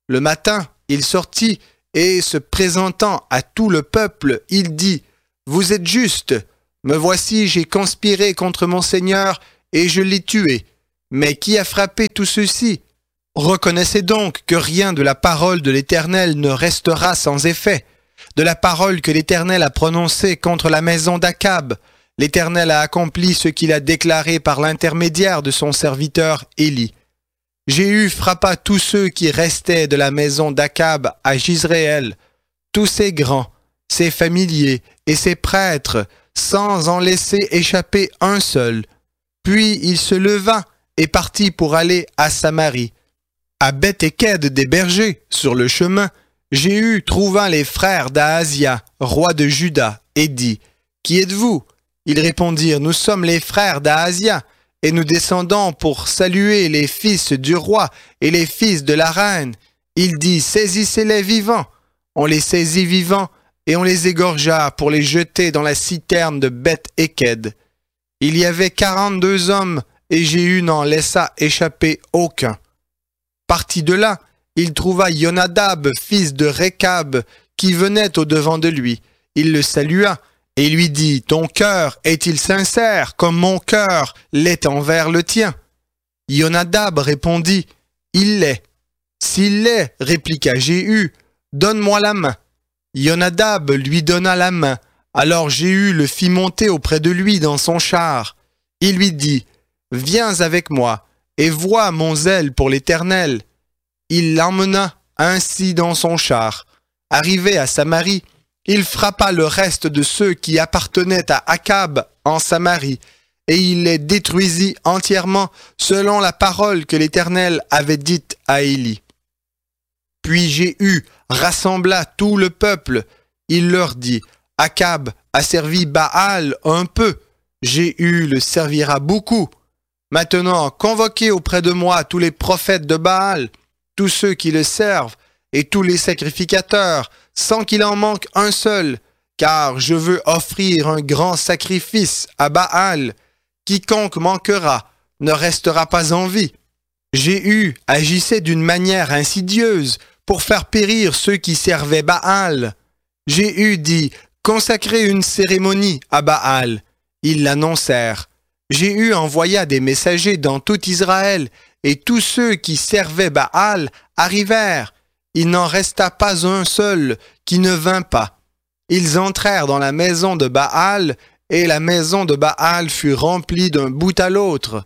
Le matin, il sortit et, se présentant à tout le peuple, il dit « Vous êtes justes, me voici, j'ai conspiré contre mon Seigneur et je l'ai tué. Mais qui a frappé tout ceci? Reconnaissez donc que rien de la parole de l'Éternel ne restera sans effet. De la parole que l'Éternel a prononcée contre la maison d'Akab, l'Éternel a accompli ce qu'il a déclaré par l'intermédiaire de son serviteur Élie. Jéhu frappa tous ceux qui restaient de la maison d'Akab à Jizréel, tous ses grands, ses familiers et ses prêtres, sans en laisser échapper un seul. Puis il se leva et partit pour aller à Samarie. À Beth-Éked des bergers, sur le chemin, Jéhu trouva les frères d'Ahazia, roi de Juda, et dit « Qui êtes-vous » Ils répondirent « Nous sommes les frères d'Ahazia, et nous descendons pour saluer les fils du roi et les fils de la reine. » Il dit « Saisissez-les vivants !» On les saisit vivants, et on les égorgea pour les jeter dans la citerne de Beth-Éked. Il y avait 42 hommes, et Jéhu n'en laissa échapper aucun. Parti de là, il trouva Yonadab, fils de Rékab, qui venait au-devant de lui. Il le salua et lui dit « Ton cœur est-il sincère comme mon cœur l'est envers le tien ?» Yonadab répondit « Il l'est. » « S'il l'est, répliqua Jéhu, « donne-moi la main. » Yonadab lui donna la main. Alors Jéhu le fit monter auprès de lui dans son char. Il lui dit « Viens avec moi, et vois mon zèle pour l'Éternel. » Il l'emmena ainsi dans son char. Arrivé à Samarie, il frappa le reste de ceux qui appartenaient à Akab en Samarie, et il les détruisit entièrement selon la parole que l'Éternel avait dite à Élie. Puis Jéhu rassembla tout le peuple. Il leur dit « Akab a servi Baal un peu, Jéhu le servira beaucoup. Maintenant, convoquez auprès de moi tous les prophètes de Baal, tous ceux qui le servent, et tous les sacrificateurs, sans qu'il en manque un seul, car je veux offrir un grand sacrifice à Baal. Quiconque manquera ne restera pas en vie. » Jéhu agissait d'une manière insidieuse pour faire périr ceux qui servaient Baal. Jéhu dit « Consacrez une cérémonie à Baal. » Ils l'annoncèrent. Jéhu envoya des messagers dans tout Israël, et tous ceux qui servaient Baal arrivèrent. Il n'en resta pas un seul qui ne vint pas. Ils entrèrent dans la maison de Baal, et la maison de Baal fut remplie d'un bout à l'autre.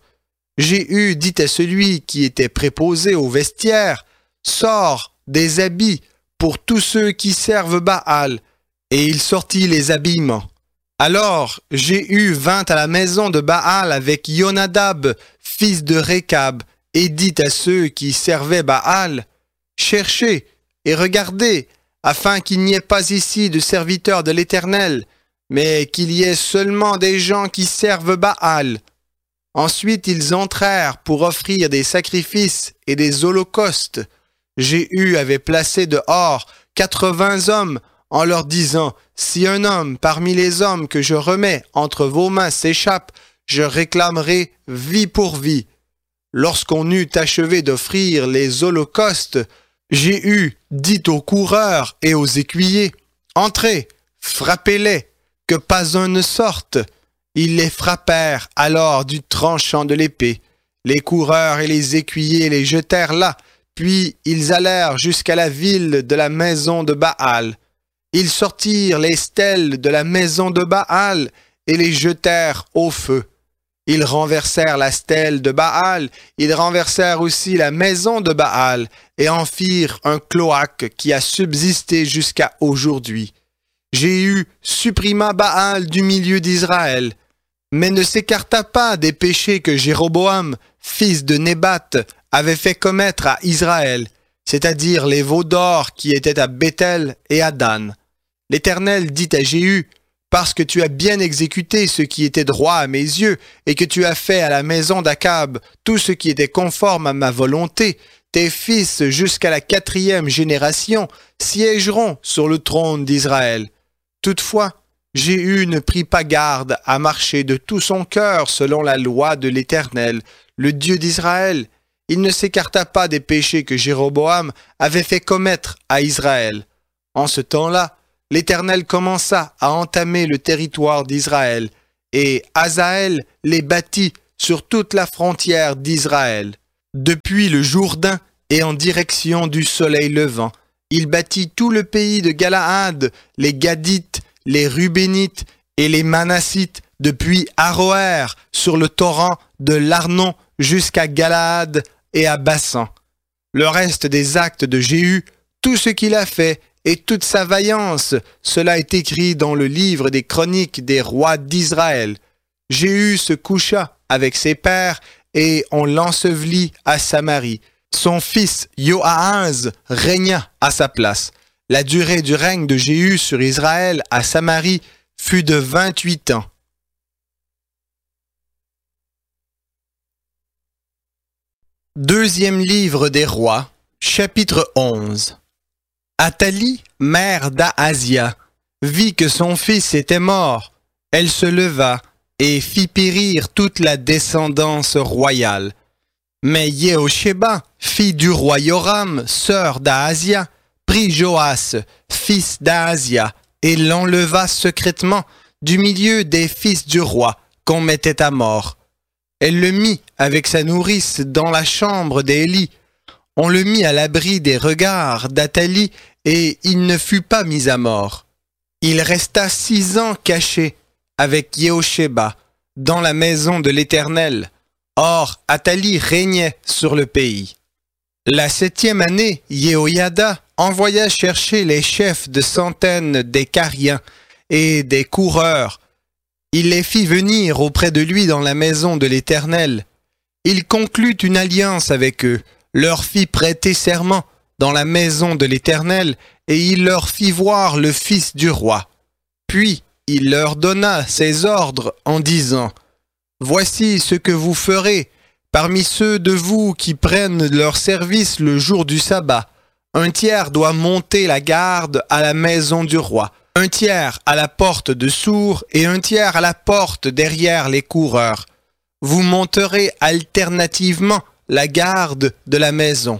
Jéhu dit à celui qui était préposé au vestiaire, « Sors des habits pour tous ceux qui servent Baal. » Et il sortit les habillements. Alors Jéhu vint à la maison de Baal avec Yonadab, fils de Rékab, et dit à ceux qui servaient Baal, « Cherchez et regardez, afin qu'il n'y ait pas ici de serviteurs de l'Éternel, mais qu'il y ait seulement des gens qui servent Baal. » Ensuite ils entrèrent pour offrir des sacrifices et des holocaustes. Jéhu avait placé dehors 80 hommes en leur disant « Si un homme parmi les hommes que je remets entre vos mains s'échappe, je réclamerai vie pour vie. » Lorsqu'on eut achevé d'offrir les holocaustes, Jéhu dit aux coureurs et aux écuyers « Entrez, frappez-les, que pas un ne sorte. » Ils les frappèrent alors du tranchant de l'épée. Les coureurs et les écuyers les jetèrent là, puis ils allèrent jusqu'à la ville de la maison de Baal. Ils sortirent les stèles de la maison de Baal et les jetèrent au feu. Ils renversèrent la stèle de Baal, ils renversèrent aussi la maison de Baal et en firent un cloaque qui a subsisté jusqu'à aujourd'hui. Jéhu supprima Baal du milieu d'Israël, mais ne s'écarta pas des péchés que Jéroboam, fils de Nébat, avait fait commettre à Israël, c'est-à-dire les veaux d'or qui étaient à Béthel et à Dan. L'Éternel dit à Jéhu, « Parce que tu as bien exécuté ce qui était droit à mes yeux, et que tu as fait à la maison d'Akab tout ce qui était conforme à ma volonté, tes fils jusqu'à la 4e génération siégeront sur le trône d'Israël. » Toutefois, Jéhu ne prit pas garde à marcher de tout son cœur selon la loi de l'Éternel, le Dieu d'Israël, il ne s'écarta pas des péchés que Jéroboam avait fait commettre à Israël. En ce temps-là, l'Éternel commença à entamer le territoire d'Israël, et Hazaël les bâtit sur toute la frontière d'Israël. Depuis le Jourdain et en direction du soleil levant, il bâtit tout le pays de Galaad, les Gadites, les Rubénites et les Manassites, depuis Aroër sur le torrent de l'Arnon jusqu'à Galaad et à Bassan. Le reste des actes de Jéhu, tout ce qu'il a fait et toute sa vaillance, cela est écrit dans le livre des chroniques des rois d'Israël. Jéhu se coucha avec ses pères et on l'ensevelit à Samarie. Son fils Joahaz régna à sa place. La durée du règne de Jéhu sur Israël à Samarie fut de 28 ans. Deuxième livre des rois, chapitre 11. Athalie, mère d'Ahazia, vit que son fils était mort. Elle se leva et fit périr toute la descendance royale. Mais Yehosheba, fille du roi Yoram, sœur d'Ahazia, prit Joas, fils d'Ahazia, et l'enleva secrètement du milieu des fils du roi qu'on mettait à mort. Elle le mit avec sa nourrice dans la chambre d'Élie. On le mit à l'abri des regards d'Athalie et il ne fut pas mis à mort. Il resta 6 ans caché avec Yehosheba dans la maison de l'Éternel. Or, Athalie régnait sur le pays. La 7e année, Yehoyada envoya chercher les chefs de centaines des Cariens et des coureurs. Il les fit venir auprès de lui dans la maison de l'Éternel. Il conclut une alliance avec eux, leur fit prêter serment dans la maison de l'Éternel, et il leur fit voir le fils du roi. Puis il leur donna ses ordres en disant : « Voici ce que vous ferez parmi ceux de vous qui prennent leur service le jour du sabbat. Un tiers doit monter la garde à la maison du roi, un tiers à la porte de sourd et un tiers à la porte derrière les coureurs. Vous monterez alternativement la garde de la maison.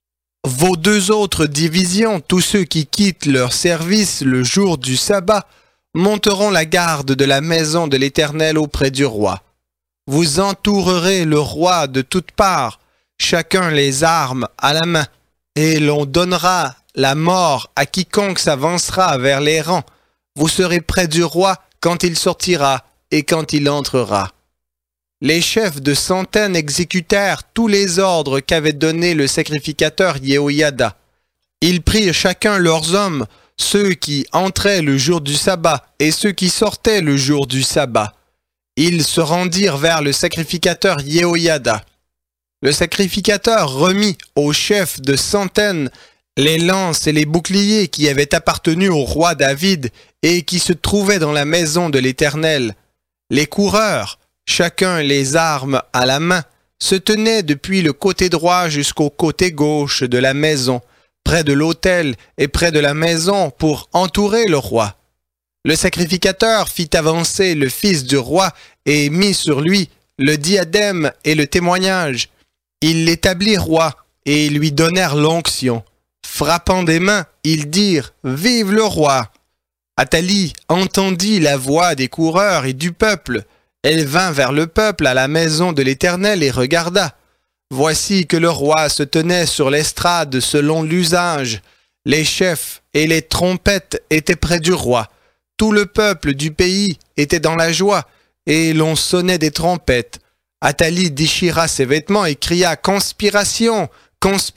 Vos 2 autres divisions, tous ceux qui quittent leur service le jour du sabbat, monteront la garde de la maison de l'Éternel auprès du roi. Vous entourerez le roi de toutes parts, chacun les armes à la main, et l'on donnera la mort à quiconque s'avancera vers les rangs. Vous serez près du roi quand il sortira et quand il entrera. » Les chefs de centaines exécutèrent tous les ordres qu'avait donnés le sacrificateur Yehoyada. Ils prirent chacun leurs hommes, ceux qui entraient le jour du sabbat et ceux qui sortaient le jour du sabbat. Ils se rendirent vers le sacrificateur Yehoyada. Le sacrificateur remit aux chefs de centaines les lances et les boucliers qui avaient appartenu au roi David et qui se trouvaient dans la maison de l'Éternel. Les coureurs, chacun les armes à la main, se tenaient depuis le côté droit jusqu'au côté gauche de la maison, près de l'autel et près de la maison pour entourer le roi. Le sacrificateur fit avancer le fils du roi et mit sur lui le diadème et le témoignage. Ils l'établirent roi et lui donnèrent l'onction. Frappant des mains, ils dirent « Vive le roi !» Athalie entendit la voix des coureurs et du peuple. Elle vint vers le peuple à la maison de l'Éternel et regarda. Voici que le roi se tenait sur l'estrade selon l'usage. Les chefs et les trompettes étaient près du roi. Tout le peuple du pays était dans la joie, et l'on sonnait des trompettes. Athalie déchira ses vêtements et cria « Conspiration! Conspiration !»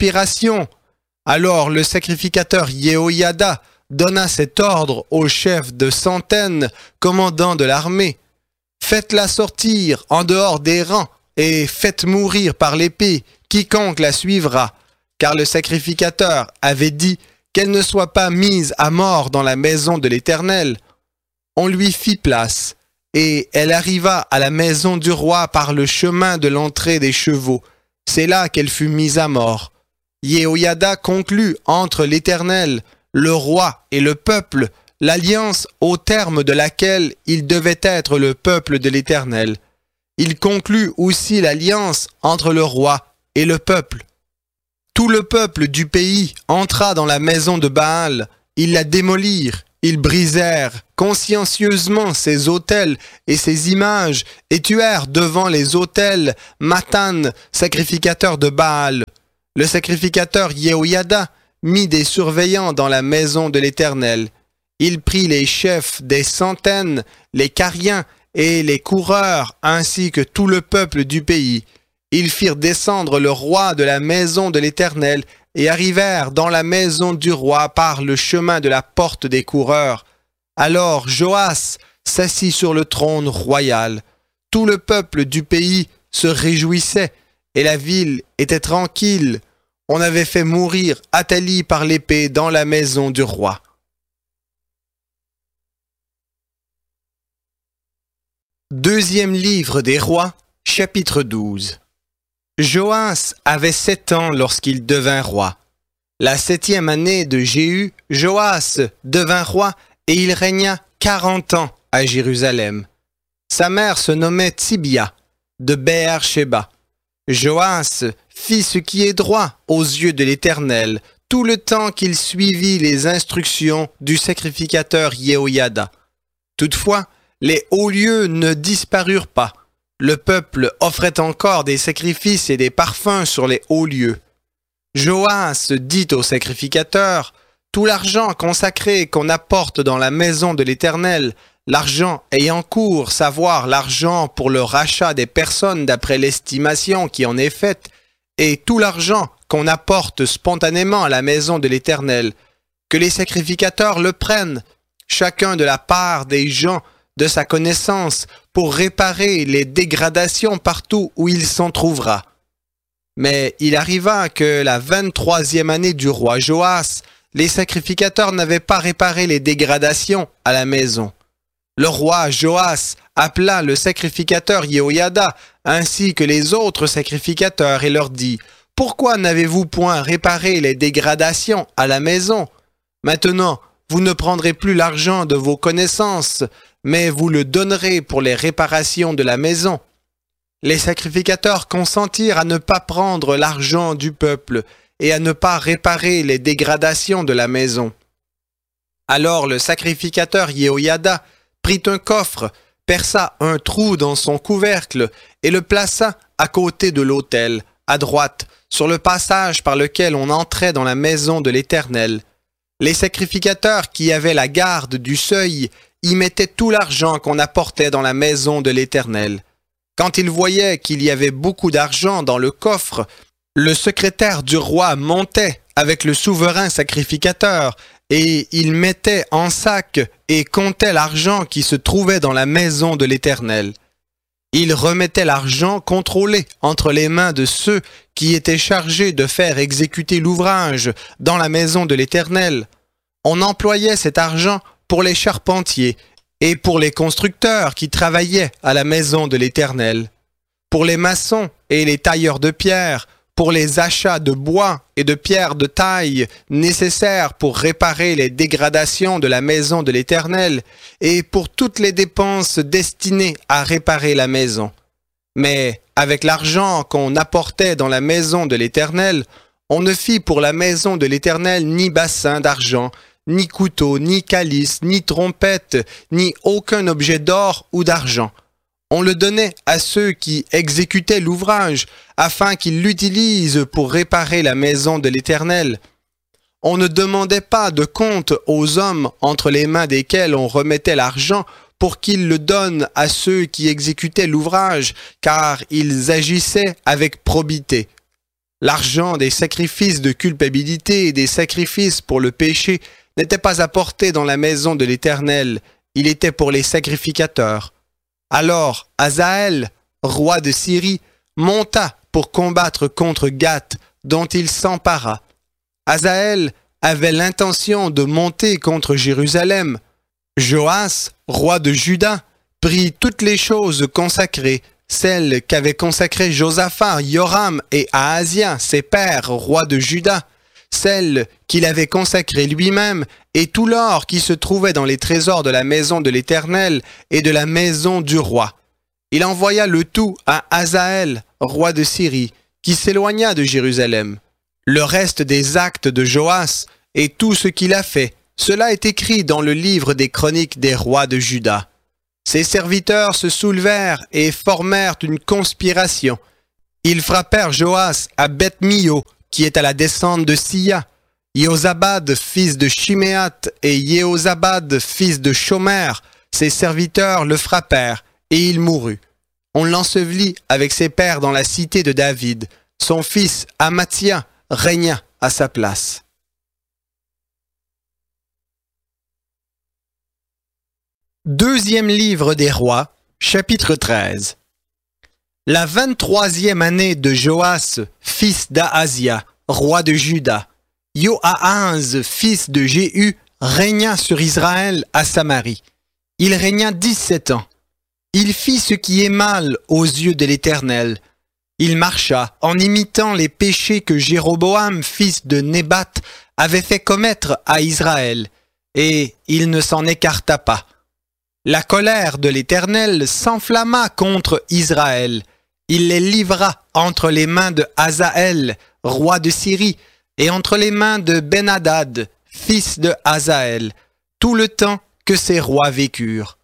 Alors le sacrificateur Yehoyada donna cet ordre au chef de centaines, commandant de l'armée. Faites-la sortir en dehors des rangs et faites mourir par l'épée quiconque la suivra, car le sacrificateur avait dit qu'elle ne soit pas mise à mort dans la maison de l'Éternel. On lui fit place, et elle arriva à la maison du roi par le chemin de l'entrée des chevaux. C'est là qu'elle fut mise à mort. Yehoyada conclut entre l'Éternel, le roi et le peuple, l'alliance au terme de laquelle il devait être le peuple de l'Éternel. Il conclut aussi l'alliance entre le roi et le peuple. Tout le peuple du pays entra dans la maison de Baal, ils la démolirent, ils brisèrent consciencieusement ses autels et ses images et tuèrent devant les autels Mathan, sacrificateur de Baal. Le sacrificateur Yehoyada mit des surveillants dans la maison de l'Éternel. Il prit les chefs des centaines, les cariens et les coureurs, ainsi que tout le peuple du pays. Ils firent descendre le roi de la maison de l'Éternel et arrivèrent dans la maison du roi par le chemin de la porte des coureurs. Alors Joas s'assit sur le trône royal. Tout le peuple du pays se réjouissait et la ville était tranquille. On avait fait mourir Athalie par l'épée dans la maison du roi. Deuxième livre des rois, chapitre 12. Joas avait 7 ans lorsqu'il devint roi. La 7e année de Jéhu, Joas devint roi et il régna 40 ans à Jérusalem. Sa mère se nommait Tibia, de Beer-Sheba. Joas fit ce qui est droit aux yeux de l'Éternel, tout le temps qu'il suivit les instructions du sacrificateur Yehoyada. Toutefois, les hauts lieux ne disparurent pas. Le peuple offrait encore des sacrifices et des parfums sur les hauts lieux. Joas dit au sacrificateur, « Tout l'argent consacré qu'on apporte dans la maison de l'Éternel, l'argent ayant cours, savoir l'argent pour le rachat des personnes d'après l'estimation qui en est faite, et tout l'argent qu'on apporte spontanément à la maison de l'Éternel, que les sacrificateurs le prennent, chacun de la part des gens de sa connaissance, pour réparer les dégradations partout où il s'en trouvera. » Mais il arriva que la 23e année du roi Joas, les sacrificateurs n'avaient pas réparé les dégradations à la maison. Le roi Joas appela le sacrificateur Yehoyada ainsi que les autres sacrificateurs et leur dit « Pourquoi n'avez-vous point réparé les dégradations à la maison? Maintenant, vous ne prendrez plus l'argent de vos connaissances, mais vous le donnerez pour les réparations de la maison. » Les sacrificateurs consentirent à ne pas prendre l'argent du peuple et à ne pas réparer les dégradations de la maison. Alors le sacrificateur Yehoyada prit un coffre, perça un trou dans son couvercle et le plaça à côté de l'autel, à droite, sur le passage par lequel on entrait dans la maison de l'Éternel. Les sacrificateurs qui avaient la garde du seuil y mettaient tout l'argent qu'on apportait dans la maison de l'Éternel. Quand ils voyaient qu'il y avait beaucoup d'argent dans le coffre, le secrétaire du roi montait avec le souverain sacrificateur et il mettait en sac et comptait l'argent qui se trouvait dans la maison de l'Éternel. Il remettait l'argent contrôlé entre les mains de ceux qui étaient chargés de faire exécuter l'ouvrage dans la maison de l'Éternel. On employait cet argent pour les charpentiers et pour les constructeurs qui travaillaient à la maison de l'Éternel, pour les maçons et les tailleurs de pierre, pour les achats de bois et de pierres de taille nécessaires pour réparer les dégradations de la maison de l'Éternel, et pour toutes les dépenses destinées à réparer la maison. Mais avec l'argent qu'on apportait dans la maison de l'Éternel, on ne fit pour la maison de l'Éternel ni bassin d'argent, ni couteau, ni calice, ni trompette, ni aucun objet d'or ou d'argent. On le donnait à ceux qui exécutaient l'ouvrage, afin qu'ils l'utilisent pour réparer la maison de l'Éternel. On ne demandait pas de compte aux hommes entre les mains desquels on remettait l'argent pour qu'ils le donnent à ceux qui exécutaient l'ouvrage, car ils agissaient avec probité. L'argent des sacrifices de culpabilité et des sacrifices pour le péché n'était pas apporté dans la maison de l'Éternel, il était pour les sacrificateurs. Alors Hazaël, roi de Syrie, monta pour combattre contre Gath, dont il s'empara. Hazaël avait l'intention de monter contre Jérusalem. Joas, roi de Juda, prit toutes les choses consacrées, celles qu'avaient consacrées Josaphat, Joram et Ahazia, ses pères, rois de Juda, celles qu'il avait consacrées lui-même, et tout l'or qui se trouvait dans les trésors de la maison de l'Éternel et de la maison du roi. Il envoya le tout à Hazaël, roi de Syrie, qui s'éloigna de Jérusalem. Le reste des actes de Joas et tout ce qu'il a fait, cela est écrit dans le livre des chroniques des rois de Juda. Ses serviteurs se soulevèrent et formèrent une conspiration. Ils frappèrent Joas à Beth-Mio, qui est à la descente de Sia. Yehozabad, fils de Shiméat, et Yehozabad, fils de Shomer, ses serviteurs le frappèrent, et il mourut. On l'ensevelit avec ses pères dans la cité de David. Son fils Amathia régna à sa place. Deuxième livre des rois, chapitre 13. La 23e année de Joas, fils d'Ahazia, roi de Juda, Joahaz, fils de Jéhu, régna sur Israël à Samarie. Il régna 17 ans. Il fit ce qui est mal aux yeux de l'Éternel. Il marcha en imitant les péchés que Jéroboam, fils de Nébat, avait fait commettre à Israël, et il ne s'en écarta pas. La colère de l'Éternel s'enflamma contre Israël. Il les livra entre les mains de Hazaël, roi de Syrie, et entre les mains de Ben-Hadad, fils de Hazaël, tout le temps que ces rois vécurent.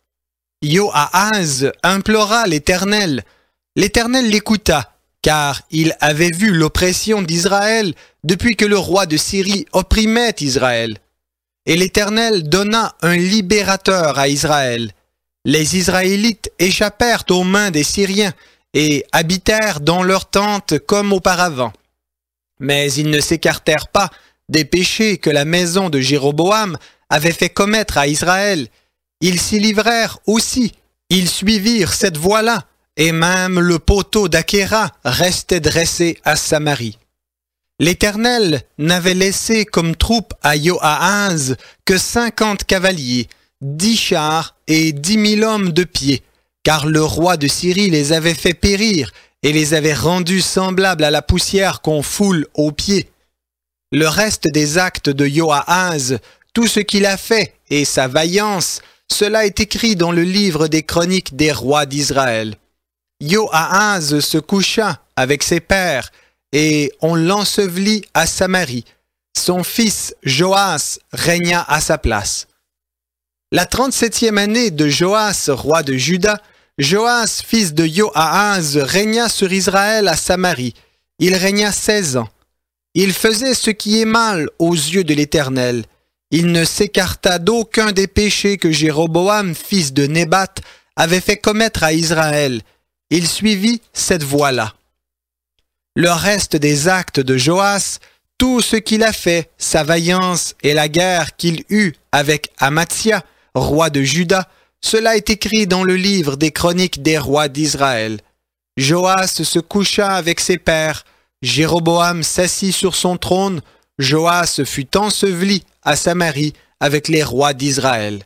Joahaz implora l'Éternel. L'Éternel l'écouta, car il avait vu l'oppression d'Israël depuis que le roi de Syrie opprimait Israël. Et l'Éternel donna un libérateur à Israël. Les Israélites échappèrent aux mains des Syriens et habitèrent dans leurs tentes comme auparavant. Mais ils ne s'écartèrent pas des péchés que la maison de Jéroboam avait fait commettre à Israël. Ils s'y livrèrent aussi. Ils suivirent cette voie-là, et même le poteau d'Achéra restait dressé à Samarie. L'Éternel n'avait laissé comme troupe à Joahaz que 50 cavaliers, 10 chars et 10 000 hommes de pied, car le roi de Syrie les avait fait périr et les avait rendus semblables à la poussière qu'on foule aux pieds. Le reste des actes de Joahaz, tout ce qu'il a fait et sa vaillance, cela est écrit dans le livre des chroniques des rois d'Israël. Joahaz se coucha avec ses pères, et on l'ensevelit à Samarie. Son fils Joas régna à sa place. La 37e année de Joas, roi de Juda, Joas, fils de Joahaz, régna sur Israël à Samarie. Il régna 16 ans. Il faisait ce qui est mal aux yeux de l'Éternel. Il ne s'écarta d'aucun des péchés que Jéroboam, fils de Nébat, avait fait commettre à Israël. Il suivit cette voie-là. Le reste des actes de Joas, tout ce qu'il a fait, sa vaillance et la guerre qu'il eut avec Amathia, roi de Juda, cela est écrit dans le livre des chroniques des rois d'Israël. Joas se coucha avec ses pères, Jéroboam s'assit sur son trône, Joas fut enseveli à Samarie avec les rois d'Israël.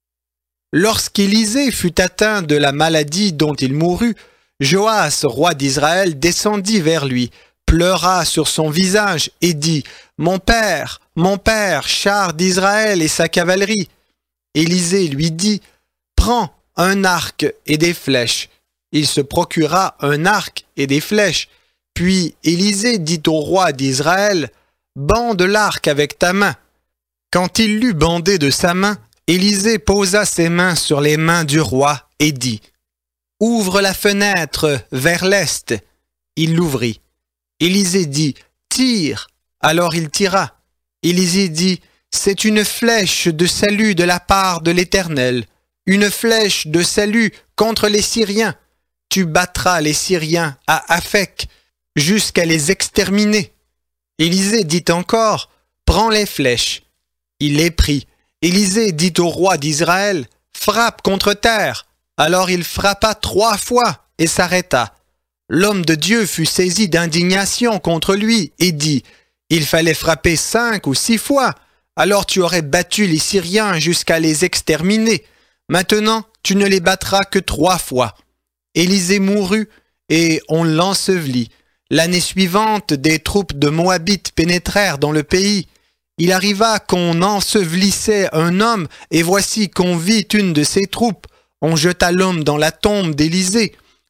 Lorsqu'Élisée fut atteint de la maladie dont il mourut, Joas, roi d'Israël, descendit vers lui, pleura sur son visage et dit « mon père, char d'Israël et sa cavalerie !» Élisée lui dit « prends un arc et des flèches. » Il se procura un arc et des flèches. Puis Élisée dit au roi d'Israël « bande l'arc avec ta main. » Quand il l'eut bandé de sa main, Élisée posa ses mains sur les mains du roi et dit « ouvre la fenêtre vers l'est. » Il l'ouvrit. Élisée dit « tire. » Alors il tira. Élisée dit « c'est une flèche de salut de la part de l'Éternel, une flèche de salut contre les Syriens. Tu battras les Syriens à Aphek jusqu'à les exterminer. » Élisée dit encore « prends les flèches. » Il les prit. Élisée dit au roi d'Israël « frappe contre terre. » Alors il frappa 3 fois et s'arrêta. L'homme de Dieu fut saisi d'indignation contre lui et dit « il fallait frapper 5 ou 6 fois. Alors tu aurais battu les Syriens jusqu'à les exterminer. Maintenant, tu ne les battras que 3 fois. » Élisée mourut et on l'ensevelit. L'année suivante, des troupes de Moabites pénétrèrent dans le pays. Il arriva qu'on ensevelissait un homme, et voici qu'on vit une de ses troupes. On jeta l'homme dans la tombe d'Élisée.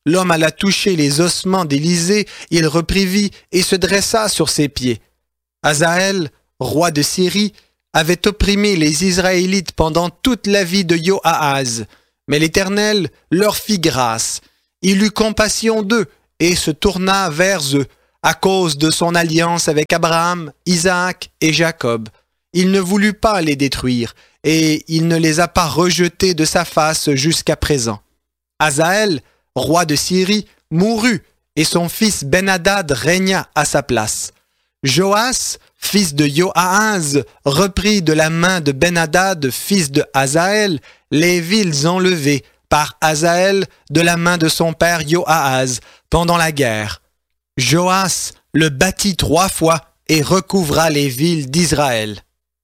l'homme alla toucher les ossements d'Élysée, il reprit vie et se dressa sur ses pieds. Hazaël, roi de Syrie, avait opprimé les Israélites pendant toute la vie de Joahaz, mais l'Éternel leur fit grâce. Il eut compassion d'eux et se tourna vers eux, à cause de son alliance avec Abraham, Isaac et Jacob. Il ne voulut pas les détruire, et il ne les a pas rejetés de sa face jusqu'à présent. Hazaël, roi de Syrie, mourut, et son fils Ben-Hadad régna à sa place. Joas, fils de Joahaz, reprit de la main de Ben-Hadad, fils de Hazaël, les villes enlevées par Hazaël de la main de son père Joahaz pendant la guerre. Joas le bâtit 3 fois et recouvra les villes d'Israël.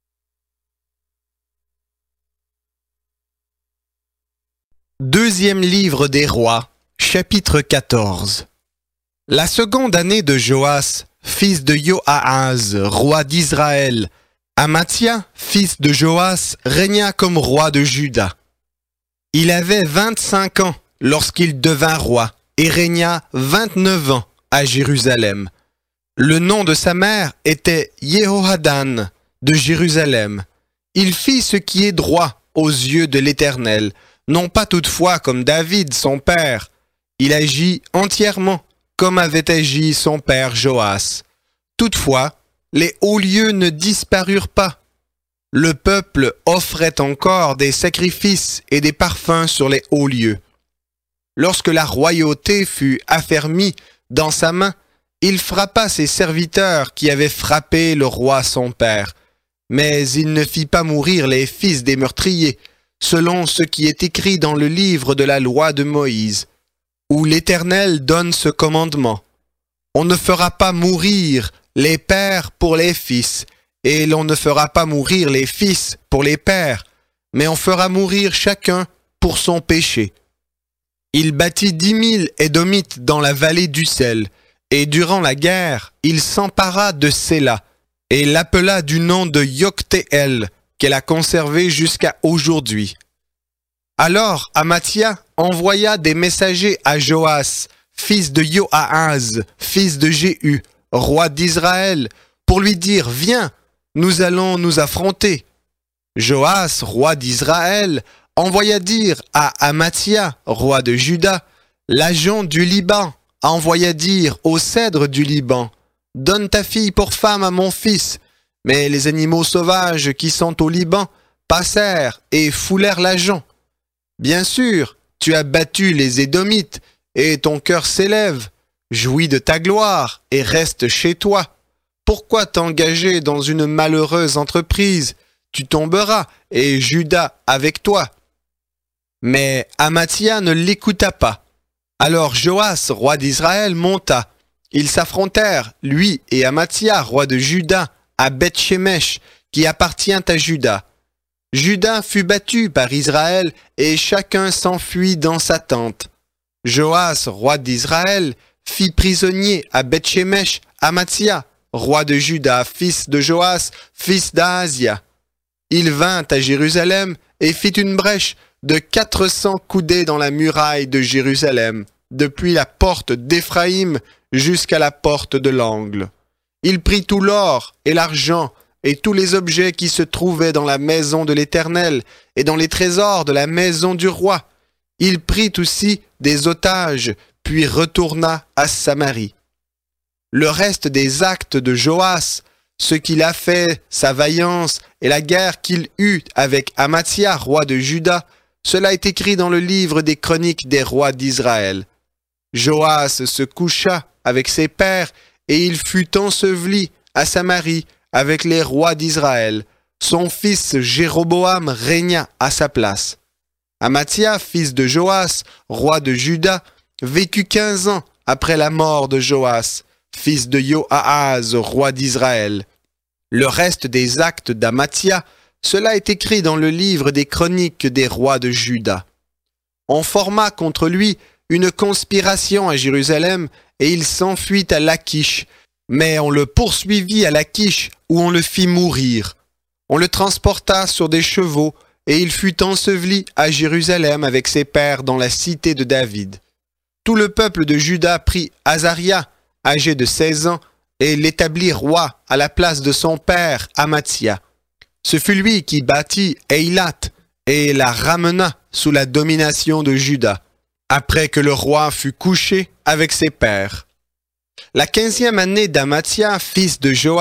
Deuxième livre des rois, chapitre 14. La seconde année de Joas, fils de Joahaz, roi d'Israël, Amathia, fils de Joas, régna comme roi de Juda. Il avait 25 ans lorsqu'il devint roi et régna 29 ans à Jérusalem. Le nom de sa mère était Jehohadan de Jérusalem. Il fit ce qui est droit aux yeux de l'Éternel, non pas toutefois comme David son père. Il agit entièrement comme avait agi son père Joas. Toutefois, les hauts lieux ne disparurent pas. Le peuple offrait encore des sacrifices et des parfums sur les hauts lieux. Lorsque la royauté fut affermie dans sa main, il frappa ses serviteurs qui avaient frappé le roi son père. Mais il ne fit pas mourir les fils des meurtriers, selon ce qui est écrit dans le livre de la loi de Moïse, où l'Éternel donne ce commandement. On ne fera pas mourir les pères pour les fils, et l'on ne fera pas mourir les fils pour les pères, mais on fera mourir chacun pour son péché. Il bâtit 10 000 Édomites dans la vallée du sel, et durant la guerre, il s'empara de Séla, et l'appela du nom de Yoctéel, qu'elle a conservé jusqu'à aujourd'hui. Alors Amathia envoya des messagers à Joas, fils de Joahaz, fils de Jéhu, roi d'Israël, pour lui dire « Viens, nous allons nous affronter ». Joas, roi d'Israël, envoya dire à Amathia, roi de Juda, l'agent du Liban, envoya dire au cèdre du Liban, « Donne ta fille pour femme à mon fils ». Mais les animaux sauvages qui sont au Liban passèrent et foulèrent l'agent. Bien sûr, tu as battu les Édomites, et ton cœur s'élève. Jouis de ta gloire et reste chez toi. Pourquoi t'engager dans une malheureuse entreprise? Tu tomberas, et Juda avec toi. Mais Amathia ne l'écouta pas. Alors Joas, roi d'Israël, monta. Ils s'affrontèrent, lui et Amathia, roi de Juda, à Beth-Shemesh, qui appartient à Juda. Juda fut battu par Israël, et chacun s'enfuit dans sa tente. Joas, roi d'Israël, fit prisonnier à Beth-Shemesh Amathia, roi de Juda, fils de Joas, fils d'Ahazia. Il vint à Jérusalem et fit une brèche de 400 coudées dans la muraille de Jérusalem, depuis la porte d'Éphraïm jusqu'à la porte de l'angle. Il prit tout l'or et l'argent et tous les objets qui se trouvaient dans la maison de l'Éternel et dans les trésors de la maison du roi. Il prit aussi des otages, puis retourna à Samarie. Le reste des actes de Joas, ce qu'il a fait, sa vaillance et la guerre qu'il eut avec Amathia, roi de Juda, cela est écrit dans le livre des chroniques des rois d'Israël. Joas se coucha avec ses pères et il fut enseveli à Samarie avec les rois d'Israël. Son fils Jéroboam régna à sa place. Amathia, fils de Joas, roi de Juda, vécut 15 ans après la mort de Joas, fils de Joahaz, roi d'Israël. Le reste des actes d'Amathia, cela est écrit dans le livre des chroniques des rois de Juda. On forma contre lui une conspiration à Jérusalem et il s'enfuit à Lachish, mais on le poursuivit à Lachish où on le fit mourir. On le transporta sur des chevaux et il fut enseveli à Jérusalem avec ses pères dans la cité de David. tout le peuple de Juda prit Azaria, âgé de 16 ans, et l'établit roi à la place de son père Amathia. Ce fut lui qui bâtit Eilat et la ramena sous la domination de Juda, après que le roi fut couché avec ses pères. La 15e année d'Amathia, fils de Joas,